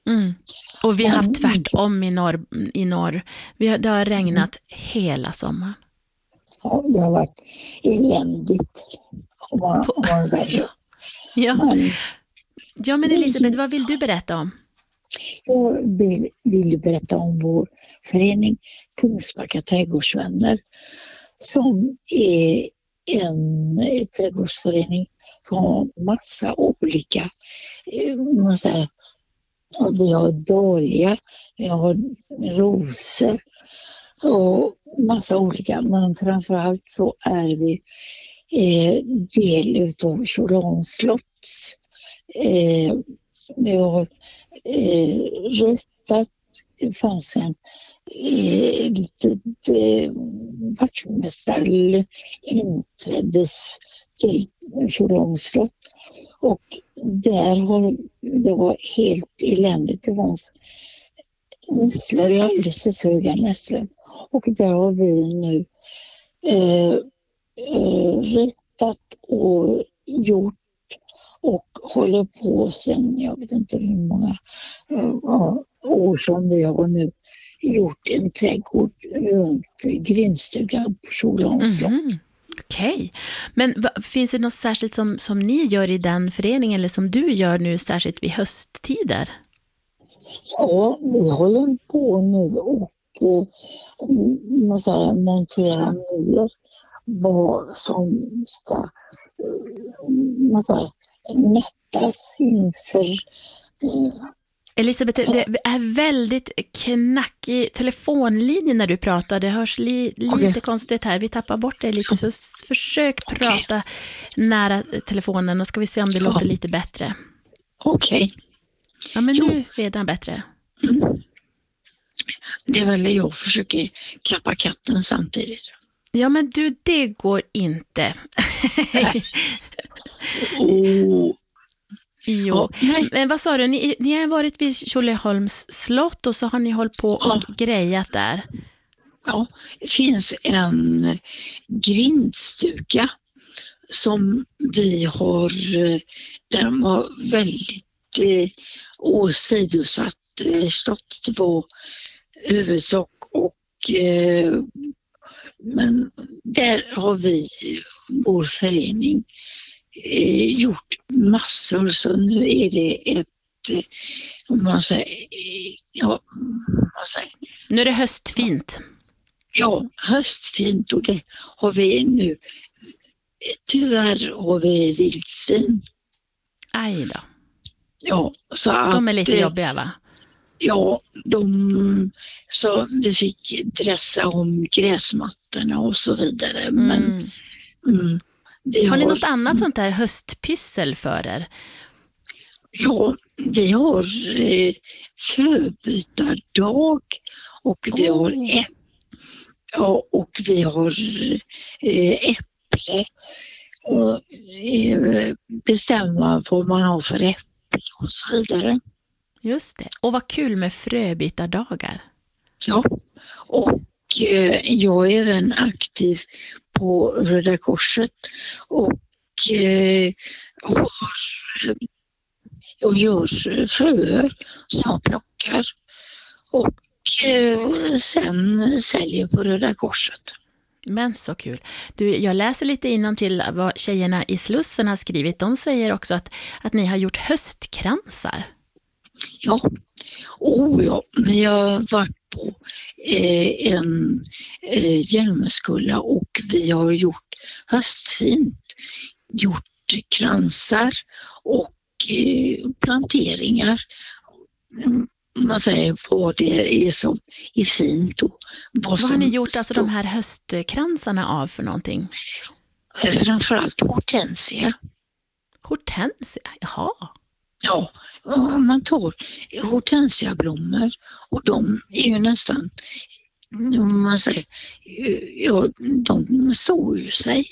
Mm. Och vi har haft tvärtom i norr. Det har regnat hela sommaren. Ja, det har varit eländigt om man säger så. Ja, men Elisabeth, vad vill du berätta om? Jag vill berätta om vår förening Kungsbacka trädgårdsvänner, som är en trädgårdsförening som har massa olika, man säger, vi har dahlia, vi har rosor och massa olika, men framförallt så är vi del utav Tjolahans slotts. Vi har ritat, det fanns en litet vaktmästare inträddes till Tjolahans slott, och det var helt eländigt. Det fanns nässlor, alldeles höga nässlor, och där har vi nu ritat och gjort och håller på sen, jag vet inte hur många år som vi har nu gjort en trädgård runt grindstugan på Tjolahans slott. Okej. Men finns det något särskilt som ni gör i den föreningen, eller som du gör nu särskilt vid hösttider? Ja, vi håller på nu och montera ner vad som ska mättas inför. Elisabeth, det är väldigt knackig telefonlinje när du pratar. Det hörs lite konstigt här. Vi tappar bort det lite. Så försök prata nära telefonen, och ska vi se om det låter lite bättre. Okej. Ja, men nu redan bättre. Det är väl jag försöker klappa katten samtidigt. Ja, men du, det går inte. Jo, men vad sa du? Ni har varit vid Tjolahans slott, och så har ni hållit på och grejat där. Ja, det finns en grindstuga som vi har, där de har väldigt åsidosatt slottet. Det var huvudsak, och men där har vi, vår förening, gjort massor, så nu är det nu är det höstfint. Ja, höstfint, och det har vi nu. Tyvärr har vi vildsvin. Aj då. Ja, så att de är lite jobbiga, va? Ja, så vi fick dressa om gräsmattorna och så vidare. Men har ni något annat sånt där höstpyssel för er? Ja, vi har fröbytardag, och vi har vi har äpple, och bestämma vad man har för äpple och så vidare. Just det. Och vad kul med fröbytardagar. Ja, och jag är även aktiv på Röda Korset, och jag gör fröer som jag plockar och sen säljer på Röda Korset. Men så kul. Du, jag läser lite innantill vad tjejerna i Slussen har skrivit. De säger också att ni har gjort höstkransar. Ja, vi har varit på en Hjälmeskulla, och vi har gjort höstfint, gjort kransar och planteringar. Man säger vad det är som är fint. Och vad har ni gjort alltså de här höstkransarna av för någonting? Framförallt hortensia. Hortensia? Jaha. Ja, man tar hortensiablommor, och de är ju nästan, man säger, de står ju sig.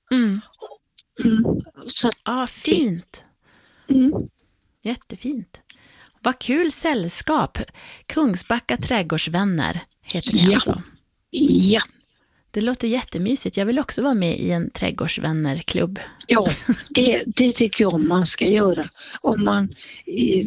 Så att, fint. Jättefint. Vad kul sällskap. Kungsbacka trädgårdsvänner heter ni alltså. Ja. Det låter jättemysigt. Jag vill också vara med i en trädgårdsvännerklubb. Ja, det tycker jag man ska göra. Om man